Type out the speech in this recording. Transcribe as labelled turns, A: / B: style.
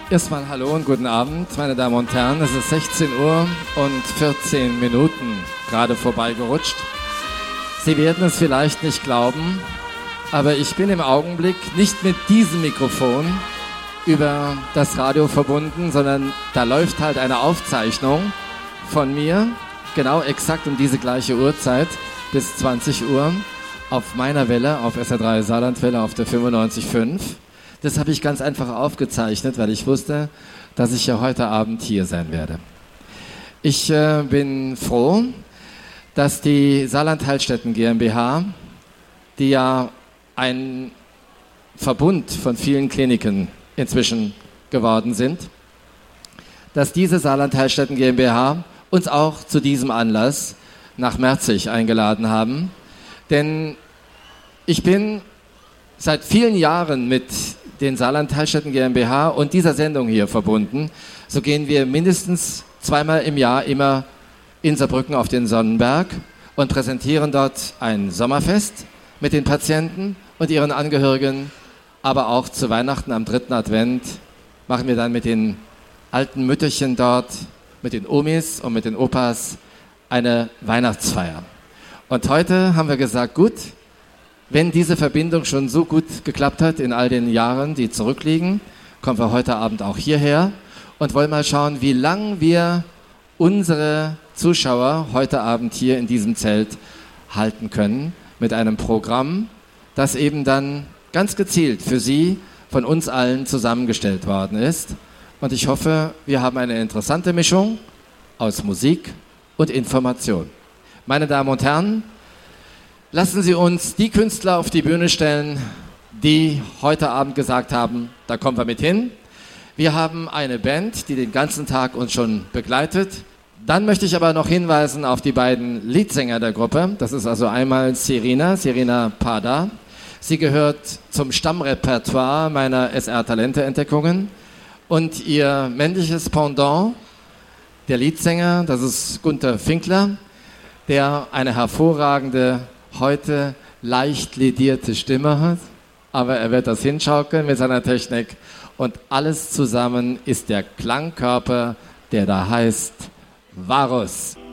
A: Erstmal hallo und guten Abend, meine Damen und Herren. Es ist 16 Uhr und 14 Minuten gerade vorbeigerutscht. Sie werden es vielleicht nicht glauben, aber ich bin im Augenblick nicht mit diesem Mikrofon über das Radio verbunden, sondern da läuft halt eine Aufzeichnung von mir, genau exakt um diese gleiche Uhrzeit, bis 20 Uhr, auf meiner Welle, auf SR3 Saarlandwelle, auf der 95.5. Das habe ich ganz einfach aufgezeichnet, weil ich wusste, dass ich ja heute Abend hier sein werde. Ich bin froh, dass die Saarland-Heilstätten GmbH, die ja ein Verbund von vielen Kliniken inzwischen geworden sind, dass diese Saarland-Heilstätten GmbH uns auch zu diesem Anlass nach Merzig eingeladen haben. Denn ich bin seit vielen Jahren mit den Saarland-Heilstätten GmbH und dieser Sendung hier verbunden. So gehen wir mindestens zweimal im Jahr immer in Saarbrücken auf den Sonnenberg und präsentieren dort ein Sommerfest mit den Patienten und ihren Angehörigen. Aber auch zu Weihnachten am 3. Advent machen wir dann mit den alten Mütterchen dort, mit den Omis und mit den Opas eine Weihnachtsfeier. Und heute haben wir gesagt, gut, wenn diese Verbindung schon so gut geklappt hat in all den Jahren, die zurückliegen, kommen wir heute Abend auch hierher und wollen mal schauen, wie lang wir unsere Zuschauer heute Abend hier in diesem Zelt halten können mit einem Programm, das eben dann ganz gezielt für Sie von uns allen zusammengestellt worden ist. Und ich hoffe, wir haben eine interessante Mischung aus Musik und Information. Meine Damen und Herren, lassen Sie uns die Künstler auf die Bühne stellen, die heute Abend gesagt haben, da kommen wir mit hin. Wir haben eine Band, die den ganzen Tag uns schon begleitet. Dann möchte ich aber noch hinweisen auf die beiden Leadsänger der Gruppe. Das ist also einmal Serena Pada. Sie gehört zum Stammrepertoire meiner SR-Talente-Entdeckungen. Und ihr männliches Pendant, der Leadsänger, das ist Gunther Finkler, der eine hervorragende, heute leicht ledierte Stimme hat, aber er wird das hinschaukeln mit seiner Technik und alles zusammen ist der Klangkörper, der da heißt Varus.